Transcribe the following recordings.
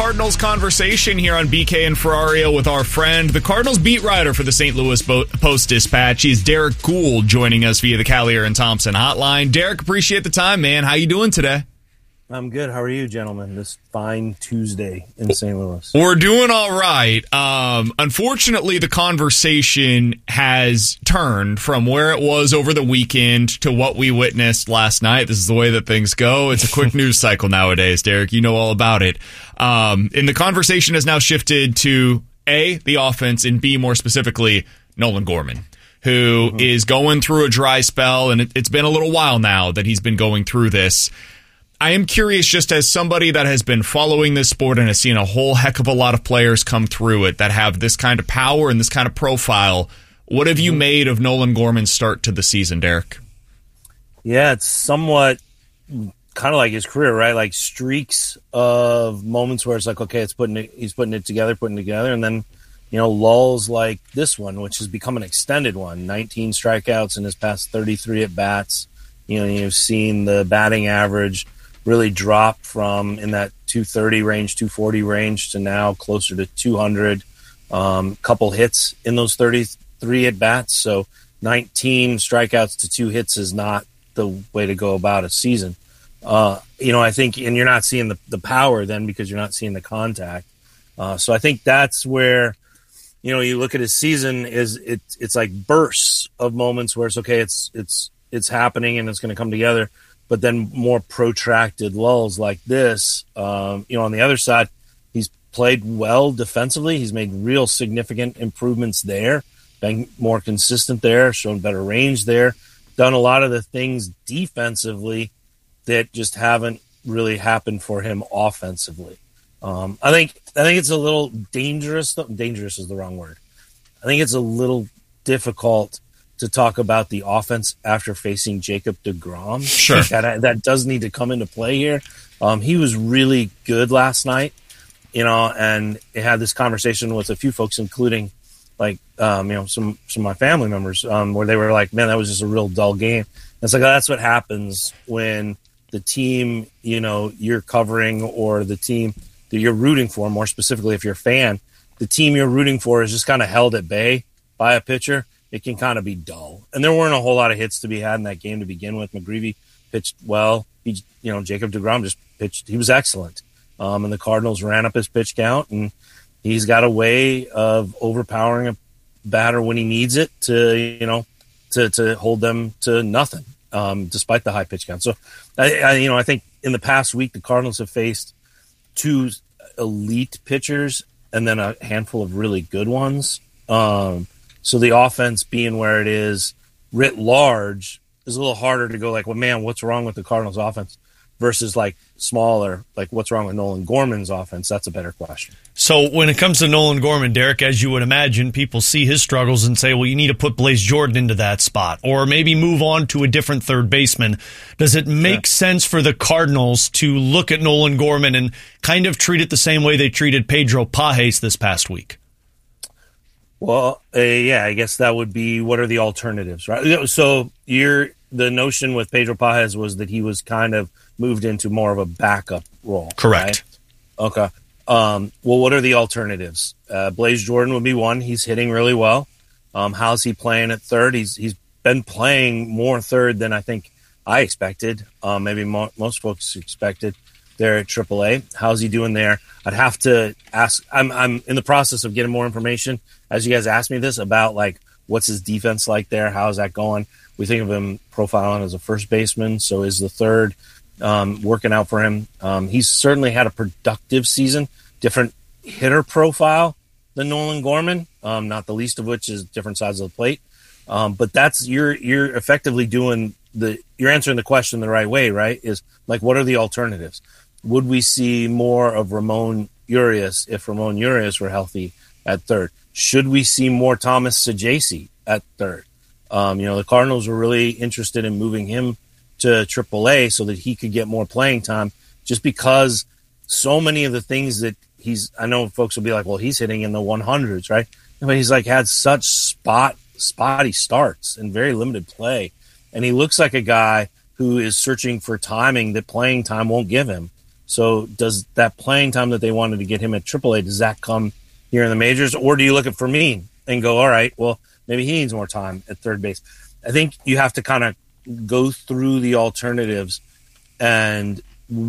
Cardinals conversation here on BK and Ferrario with our friend, the Cardinals beat writer for the St. Louis Post-Dispatch. He's Derek Gould joining us via the Callier and Thompson hotline. Derek, appreciate the time, man. How you doing today? I'm good. How are you, gentlemen, this fine Tuesday in St. Louis? We're doing all right. Unfortunately, the conversation has turned from where it was over the weekend to what we witnessed last night. This is the way that things go. It's a quick news cycle nowadays, Derek. You know all about it. And the conversation has now shifted to A, the offense, and B, more specifically, Nolan Gorman, who is going through a dry spell, and it's been a little while now that he's been going through this. I am curious, just as somebody that has been following this sport and has seen a whole heck of a lot of players come through it that have this kind of power and this kind of profile, what have you made of Nolan Gorman's start to the season, Derek? Yeah, it's somewhat kind of like his career, right? Like streaks of moments where it's like, okay, he's putting it together, and then, lulls like this one, which has become an extended one. 19 strikeouts in his past 33 at-bats. You've seen the batting average really drop from in that 230 range, 240 range to now closer to 200. Couple hits in those 33 at-bats. So 19 strikeouts to 2 hits is not the way to go about a season. I think, and you're not seeing the power then because you're not seeing the contact. So I think that's where, you look at his season it's like bursts of moments where it's okay, it's happening and it's going to come together. But then more protracted lulls like this, on the other side, he's played well defensively. He's made real significant improvements there, been more consistent there, shown better range there, done a lot of the things defensively that just haven't really happened for him offensively. I think it's a little dangerous. Dangerous is the wrong word. I think it's a little difficult to talk about the offense after facing Jacob deGrom. Sure. That does need to come into play here. He was really good last night, and I had this conversation with a few folks, including some of my family members, where they were like, man, that was just a real dull game. And it's like, that's what happens when the team, you're covering, or the team that you're rooting for, more specifically, if you're a fan, the team you're rooting for is just kind of held at bay by a pitcher. It can kind of be dull. And there weren't a whole lot of hits to be had in that game to begin with. McGreevy pitched well. Jacob deGrom just pitched. He was excellent. And the Cardinals ran up his pitch count, and he's got a way of overpowering a batter when he needs it to hold them to nothing, despite the high pitch count. So, I think in the past week, the Cardinals have faced 2 elite pitchers and then a handful of really good ones. So the offense being where it is writ large is a little harder to go like, well, man, what's wrong with the Cardinals offense versus like smaller, like what's wrong with Nolan Gorman's offense? That's a better question. So when it comes to Nolan Gorman, Derek, as you would imagine, people see his struggles and say, well, you need to put Blaze Jordan into that spot or maybe move on to a different third baseman. Does it make sense for the Cardinals to look at Nolan Gorman and kind of treat it the same way they treated Pedro Pages this past week? Well, I guess that would be, what are the alternatives, right? So the notion with Pedro Pages was that he was kind of moved into more of a backup role. Correct. Right? Okay. Well, what are the alternatives? Blaze Jordan would be one. He's hitting really well. How's he playing at third? He's been playing more third than I think I expected. Maybe most folks expected there at AAA. How's he doing there? I'd have to ask. I'm in the process of getting more information as you guys asked me this about like what's his defense like there. How's that going? We think of him profiling as a first baseman. So is the third working out for him? He's certainly had a productive season, different hitter profile than Nolan Gorman, not the least of which is different sides of the plate. But that's you're effectively doing you're answering the question the right way, right? Is like, what are the alternatives? Would we see more of Ramon Urias if Ramon Urias were healthy at third? Should we see more Thomas Saggese at third? The Cardinals were really interested in moving him to AAA so that he could get more playing time, just because so many of the things that I know folks will be like, well, he's hitting in the 100s, right? But he's like had such spotty starts and very limited play. And he looks like a guy who is searching for timing that playing time won't give him. So does that playing time that they wanted to get him at AAA, does that come here in the majors? Or do you look at Fermin and go, all right, well, maybe he needs more time at third base? I think you have to kind of go through the alternatives, and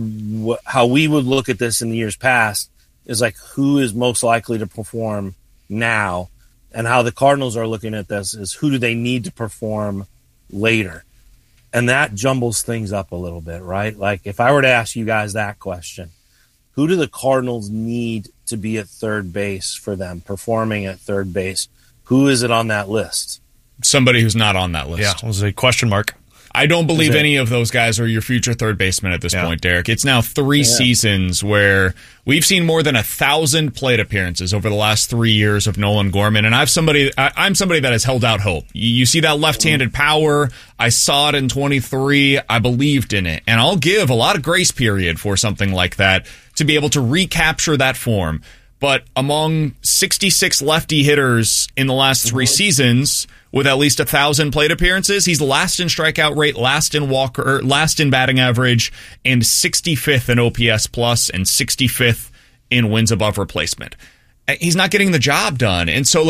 how we would look at this in the years past is like who is most likely to perform now, and how the Cardinals are looking at this is who do they need to perform later. And that jumbles things up a little bit, right? Like if I were to ask you guys that question, who do the Cardinals need to be at third base for them, performing at third base? Who is it on that list? Somebody who's not on that list. Yeah, it was a question mark. I don't believe any of those guys are your future third baseman at this point, Derek. It's now 3 seasons where we've seen more than 1,000 plate appearances over the last 3 years of Nolan Gorman, and I'm somebody that has held out hope. You see that left-handed power. I saw it in 23. I believed in it, and I'll give a lot of grace period for something like that to be able to recapture that form. But among 66 lefty hitters in the last 3 seasons with at least 1,000 plate appearances, he's last in strikeout rate, last in batting average, and 65th in OPS plus and 65th in wins above replacement. He's not getting the job done. And so,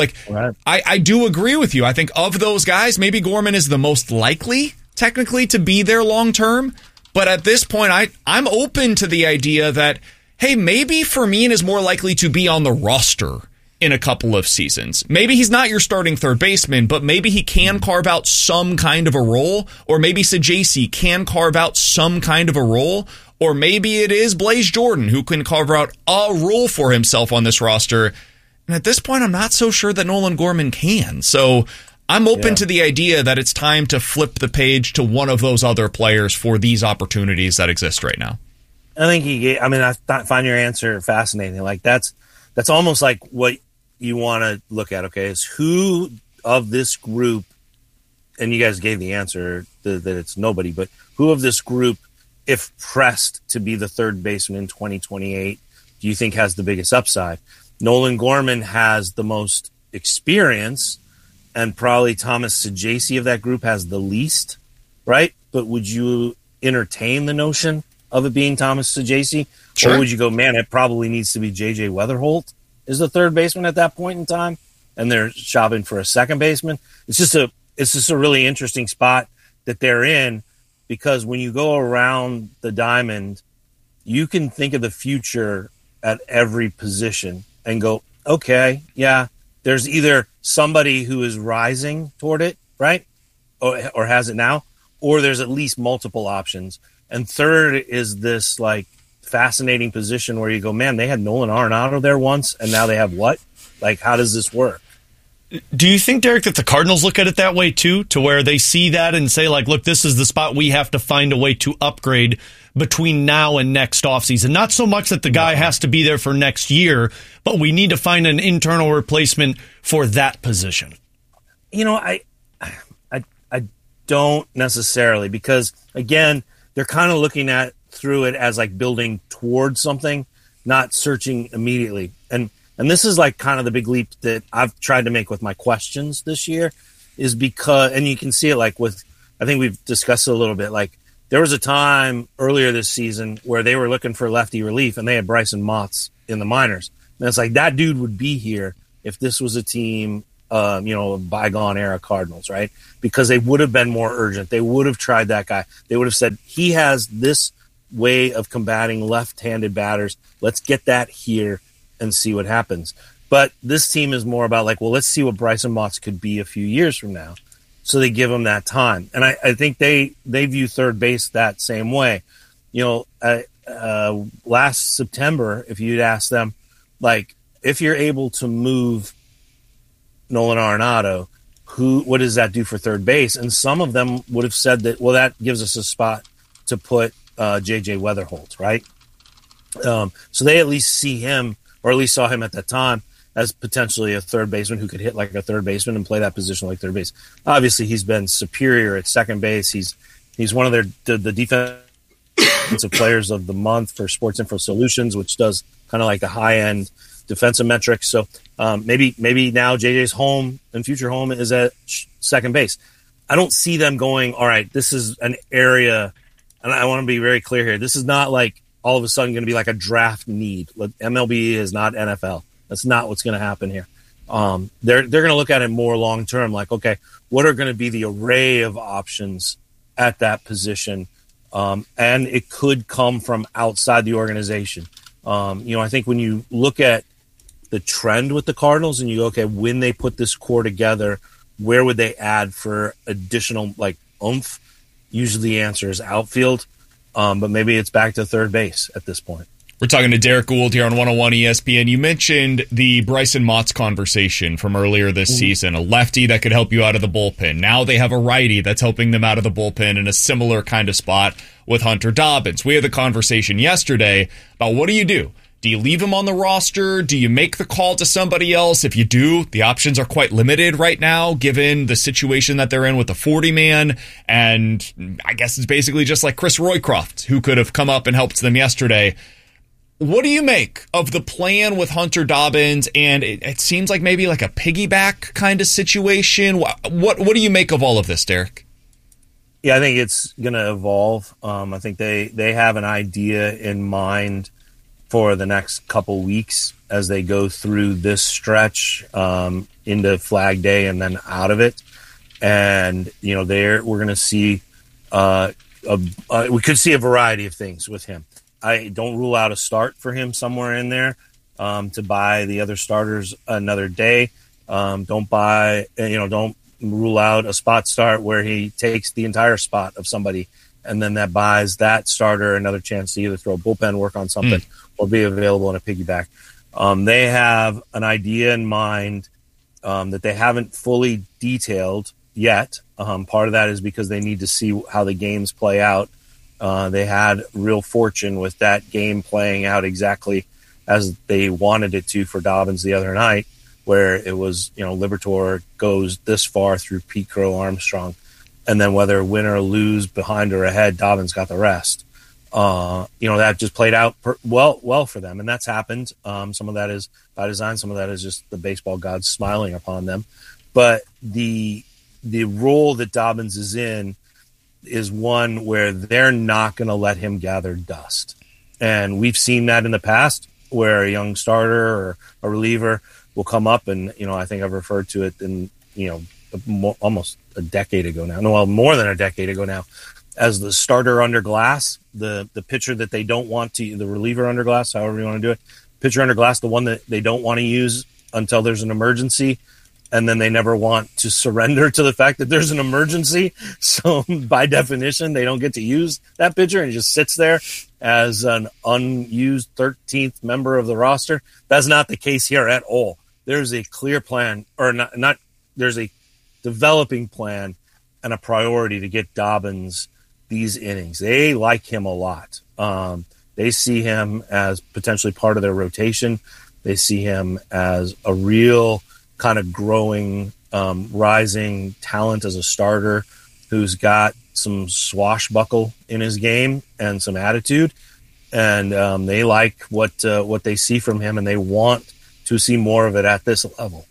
I do agree with you. I think of those guys, maybe Gorman is the most likely, technically, to be there long term. But at this point, I'm open to the idea that, hey, maybe Fermin is more likely to be on the roster in a couple of seasons. Maybe he's not your starting third baseman, but maybe he can carve out some kind of a role, or maybe Saggese can carve out some kind of a role, or maybe it is Blaze Jordan who can carve out a role for himself on this roster. And at this point, I'm not so sure that Nolan Gorman can. So I'm open to the idea that it's time to flip the page to one of those other players for these opportunities that exist right now. I think I find your answer fascinating. Like that's almost like what you want to look at. Okay, is who of this group, and you guys gave the answer that it's nobody, but who of this group, if pressed to be the third baseman in 2028, do you think has the biggest upside? Nolan Gorman has the most experience, and probably Thomas Saggese of that group has the least, right? But would you entertain the notion of it being Thomas Saggese? Sure. Or would you go, man, it probably needs to be J.J. Weatherholt is the third baseman at that point in time, and they're shopping for a second baseman? It's just a really interesting spot that they're in, because when you go around the diamond, you can think of the future at every position and go, okay, yeah, there's either somebody who is rising toward it, right, or has it now, or there's at least multiple options. And third is this like fascinating position where you go, man, they had Nolan Arenado there once, and now they have what? Like, how does this work? Do you think, Derek, that the Cardinals look at it that way too, to where they see that and say, like, look, this is the spot we have to find a way to upgrade between now and next offseason? Not so much that the guy has to be there for next year, but we need to find an internal replacement for that position. You know, I don't necessarily, because again, they're kind of looking at through it as like building towards something, not searching immediately. And this is like kind of the big leap that I've tried to make with my questions this year, is because, and you can see it like with, I think we've discussed it a little bit, like there was a time earlier this season where they were looking for lefty relief and they had Bryson Motts in the minors. And it's like, that dude would be here if this was a team, bygone era Cardinals, right? Because they would have been more urgent. They would have tried that guy. They would have said, he has this way of combating left-handed batters. Let's get that here and see what happens. But this team is more about like, well, let's see what Bryson Motts could be a few years from now. So they give him that time. And I think they view third base that same way. You know, last September, if you'd asked them, like, if you're able to move Nolan Arenado, what does that do for third base? And some of them would have said that, well, that gives us a spot to put J.J. Weatherholt, right? So they at least see him, or at least saw him at that time, as potentially a third baseman who could hit like a third baseman and play that position like third base. Obviously, he's been superior at second base. He's one of the defensive players of the month for Sports Info Solutions, which does kind of like the high-end defensive metrics. So maybe now JJ's home and future home is at second base. I don't see them going, all right, this is an area, and I want to be very clear here, this is not like all of a sudden going to be like a draft need. MLB is not NFL. That's not what's going to happen here. They're going to look at it more long term, like, okay, what are going to be the array of options at that position? And it could come from outside the organization. I think when you look at the trend with the Cardinals and you go, okay, when they put this core together, where would they add for additional like oomph? Usually the answer is outfield, but maybe it's back to third base at this point. We're talking to Derek Gould here on 101 ESPN. You mentioned the Bryson Motts conversation from earlier this season, a lefty that could help you out of the bullpen. Now they have a righty that's helping them out of the bullpen in a similar kind of spot with Hunter Dobbins. We had the conversation yesterday about what do you do? Do you leave him on the roster? Do you make the call to somebody else? If you do, the options are quite limited right now, given the situation that they're in with the 40-man. And I guess it's basically just like Chris Roycroft, who could have come up and helped them yesterday. What do you make of the plan with Hunter Dobbins? And it seems like maybe like a piggyback kind of situation. What do you make of all of this, Derek? Yeah, I think it's going to evolve. I think they have an idea in mind for the next couple weeks as they go through this stretch into Flag Day and then out of it. And, we're going to see we could see a variety of things with him. I don't rule out a start for him somewhere in there to buy the other starters another day. Don't rule out a spot start where he takes the entire spot of somebody and then that buys that starter another chance to either throw bullpen work on something or be available in a piggyback. They have an idea in mind that they haven't fully detailed yet. Part of that is because they need to see how the games play out. They had real fortune with that game playing out exactly as they wanted it to for Dobbins the other night, where it was, Liberatore goes this far through Pete Crow Armstrong, and then whether win or lose, behind or ahead, Dobbins got the rest. That just played out well for them, and that's happened. Some of that is by design, some of that is just the baseball gods smiling upon them. But the role that Dobbins is in is one where they're not going to let him gather dust. And we've seen that in the past where a young starter or a reliever will come up and, I think I've referred to it in, almost a decade ago now. No, well, more than a decade ago now, as the starter under glass, the pitcher that they don't want to, the reliever under glass, however you want to do it, pitcher under glass, the one that they don't want to use until there's an emergency. And then they never want to surrender to the fact that there's an emergency. So by definition, they don't get to use that pitcher and he just sits there as an unused 13th member of the roster. That's not the case here at all. There's a clear plan, or not there's a developing plan and a priority to get Dobbins these innings. They like him a lot. They see him as potentially part of their rotation. They see him as a real kind of growing, rising talent as a starter who's got some swashbuckle in his game and some attitude. And they like what they see from him, and they want to see more of it at this level.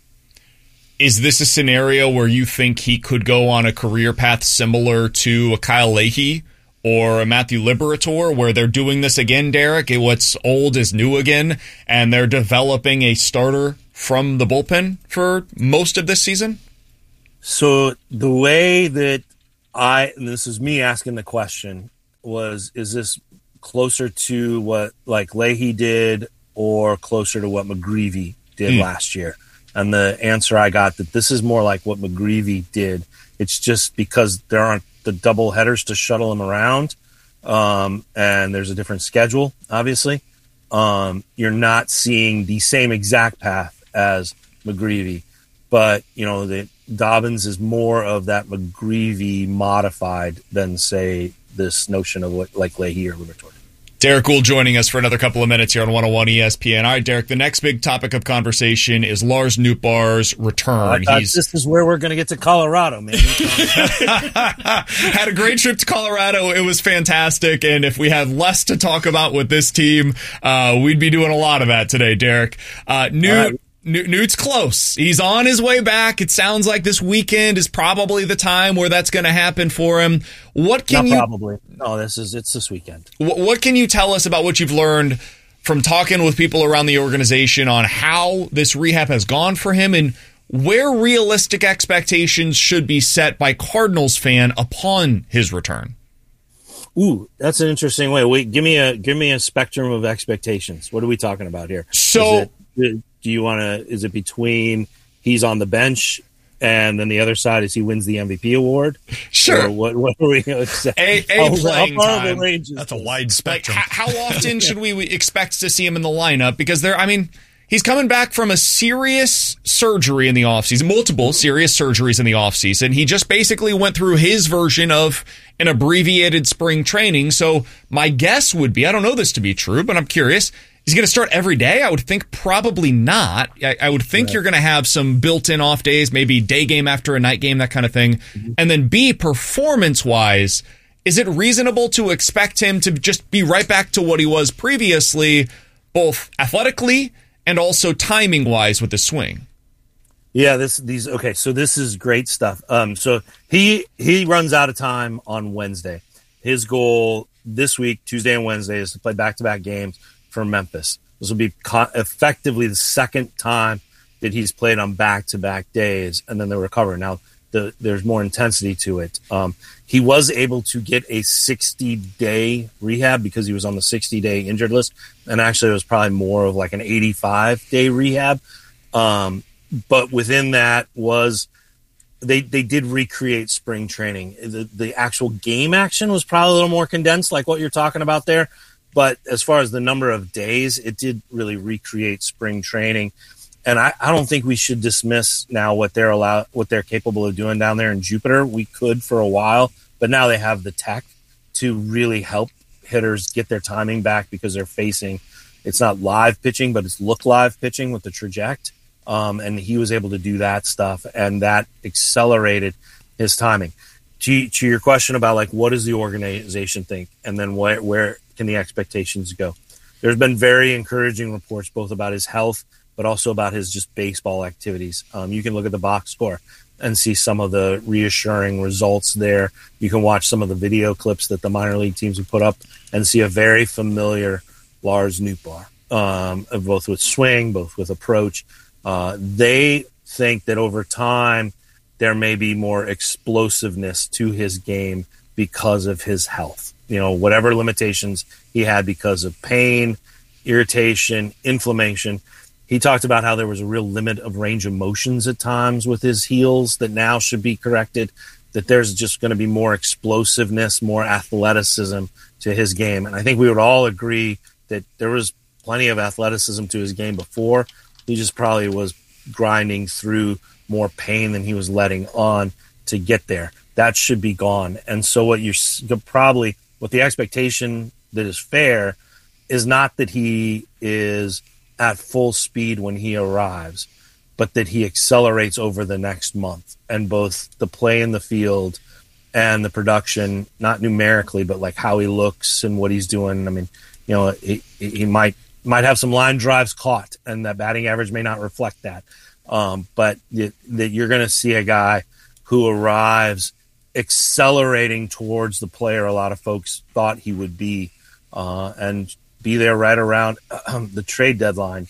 Is this a scenario where you think he could go on a career path similar to a Kyle Leahy or a Matthew Liberatore, where they're doing this again, Derek? What's old is new again, and they're developing a starter from the bullpen for most of this season? So the way that and this is me asking the question, is this closer to what like Leahy did or closer to what McGreevy did last year? And the answer I got that this is more like what McGreevy did. It's just because there aren't the double headers to shuttle him around, and there's a different schedule, obviously. You're not seeing the same exact path as McGreevy, but the Dobbins is more of that McGreevy modified than say this notion of what like Leahy or Liberatore. Derek Gould joining us for another couple of minutes here on 101 ESPN. All right, Derek, the next big topic of conversation is Lars Nootbaar's return. This is where we're going to get to Colorado, man. Had a great trip to Colorado. It was fantastic. And if we had less to talk about with this team, we'd be doing a lot of that today, Derek. Newt's close. He's on his way back. It sounds like this weekend is probably the time where that's going to happen for him. Probably. No, it's this weekend. What can you tell us about what you've learned from talking with people around the organization on how this rehab has gone for him and where realistic expectations should be set by Cardinals fan upon his return? Ooh, that's an interesting way. Wait, give me a spectrum of expectations. What are we talking about here? So, is it between he's on the bench and then the other side is he wins the MVP award? Sure. Or what are we going to say? Playing time. That's a wide spectrum. How often should we expect to see him in the lineup? Because he's coming back from a serious surgery in the offseason, multiple serious surgeries in the offseason. He just basically went through his version of an abbreviated spring training. So my guess would be, I don't know this to be true, but I'm curious, he's going to start every day? I would think probably not. I would think You're going to have some built-in off days, maybe day game after a night game, that kind of thing. Mm-hmm. And then B, performance-wise, is it reasonable to expect him to just be right back to what he was previously, both athletically and also timing-wise with the swing? Yeah, so this is great stuff. So he runs out of time on Wednesday. His goal this week, Tuesday and Wednesday, is to play back-to-back games for Memphis. This will be effectively the second time that he's played on back-to-back days, and then they recover. Now, there's more intensity to it. He was able to get a 60-day rehab because he was on the 60-day injured list, and actually it was probably more of like an 85-day rehab. But within that was they did recreate spring training. The actual game action was probably a little more condensed, like what you're talking about there. But as far as the number of days, it did really recreate spring training. And I don't think we should dismiss now what they're capable of doing down there in Jupiter. We could for a while, but now they have the tech to really help hitters get their timing back because they're facing, it's not live pitching, but it's look live pitching with the traject. And he was able to do that stuff, and that accelerated his timing. To your question about like what does the organization think, and then where can the expectations go? There's been very encouraging reports both about his health, but also about his just baseball activities. You can look at the box score and see some of the reassuring results there. You can watch some of the video clips that the minor league teams have put up and see a very familiar Lars Nootbaar, both with swing, both with approach. They think that over time there may be more explosiveness to his game because of his health. Whatever limitations he had because of pain, irritation, inflammation. He talked about how there was a real limit of range of motions at times with his heels that now should be corrected, that there's just going to be more explosiveness, more athleticism to his game. And I think we would all agree that there was plenty of athleticism to his game before. He just probably was grinding through more pain than he was letting on to get there. That should be gone. And so what the expectation that is fair is not that he is at full speed when he arrives, but that he accelerates over the next month. And both the play in the field and the production, not numerically, but like how he looks and what he's doing. I mean, he might have some line drives caught, and that batting average may not reflect that. But that you're going to see a guy who arrives accelerating towards the player a lot of folks thought he would be, and be there right around the trade deadline,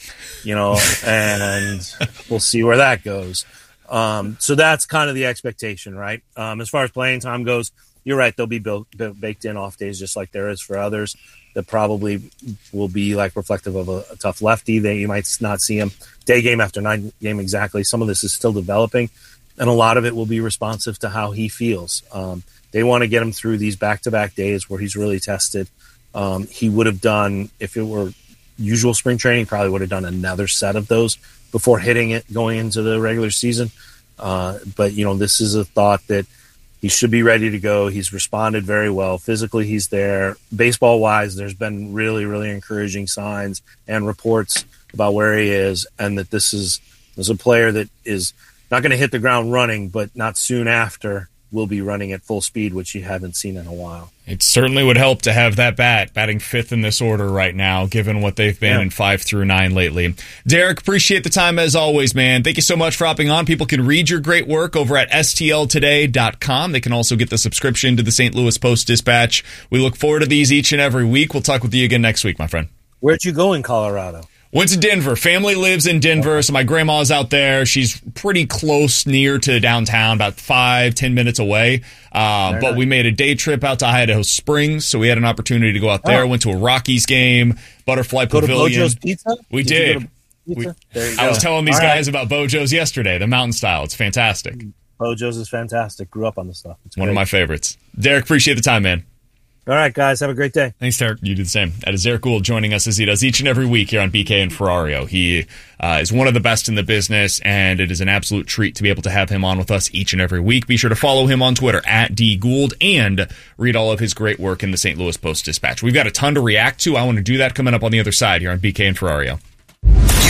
and we'll see where that goes. So that's kind of the expectation, right? As far as playing time goes, you're right. They'll be baked in off days just like there is for others. That probably will be like reflective of a tough lefty that you might not see him day game after night game exactly. Some of this is still developing, and a lot of it will be responsive to how he feels. They want to get him through these back-to-back days where he's really tested. He would have done, if it were usual spring training, probably would have done another set of those before hitting it going into the regular season. But, this is a thought that he should be ready to go. He's responded very well. Physically, he's there. Baseball-wise, there's been really, really encouraging signs and reports about where he is, and that this is a player that is not going to hit the ground running, but not soon after will be running at full speed, which you haven't seen in a while. It certainly would help to have that batting fifth in this order right now, given what they've been in 5 through 9 lately. Derek, appreciate the time as always, man. Thank you so much for hopping on. People can read your great work over at stltoday.com. They can also get the subscription to the St. Louis Post-Dispatch. We look forward to these each and every week. We'll talk with you again next week, my friend. Where'd you go in Colorado? Went to Denver. Family lives in Denver, so my grandma's out there. She's pretty close near to downtown, about 5-10 minutes away. But we made a day trip out to Idaho Springs, so we had an opportunity to go out there. Went to a Rockies game, Butterfly Pavilion. To Bojo's Pizza? We did. I was telling these guys about Bojo's yesterday, the mountain style. It's fantastic. Bojo's is fantastic. Grew up on the stuff. It's one of my favorites. Derek, appreciate the time, man. All right, guys. Have a great day. Thanks, Derek. You do the same. That is Derek Gould joining us as he does each and every week here on BK and Ferrario. He is one of the best in the business, and it is an absolute treat to be able to have him on with us each and every week. Be sure to follow him on Twitter at @DGould and read all of his great work in the St. Louis Post-Dispatch. We've got a ton to react to. I want to do that coming up on the other side here on BK and Ferrario.